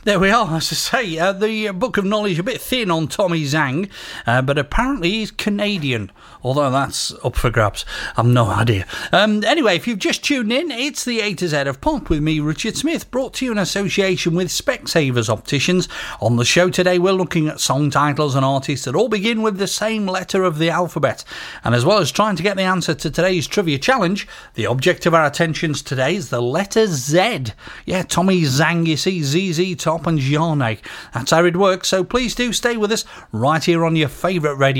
There we are, as I say, the Book of Knowledge a bit thin on Tommy Zhang, but apparently he's Canadian, although that's up for grabs. I've no idea. Anyway, if you've just tuned in, it's the A to Z of Pop with me, Richard Smith, brought to you in association with Specsavers Opticians. On the show today, we're looking at song titles and artists that all begin with the same letter of the alphabet. And as well as trying to get the answer to today's trivia challenge, the object of our attentions today is the letter Z. Yeah, Tommy Zhang, you see, ZZ Top and Zhane. That's how it works, so please do stay with us right here on your favourite radio